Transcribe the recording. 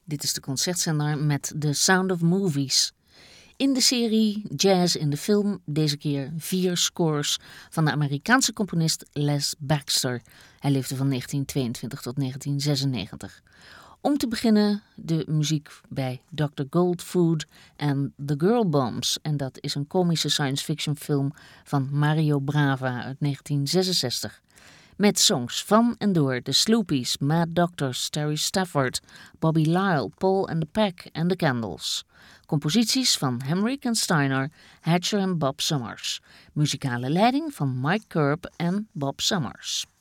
Dit is de Concertzender met The Sound of Movies. In de serie Jazz in de Film deze keer 4 scores van de Amerikaanse componist Les Baxter. Hij leefde van 1922 tot 1996. Om te beginnen de muziek bij Dr. Goldfood en The Girl Bombs. En dat is een komische science fiction film van Mario Bava uit 1966. Met songs van en door de Sloopies, Mad Doctors, Terry Stafford, Bobby Lyle, Paul and the Pack en The Candles. Composities van Hamrick en Steiner, Hatcher en Bob Summers. Muzikale leiding van Mike Curb en Bob Summers.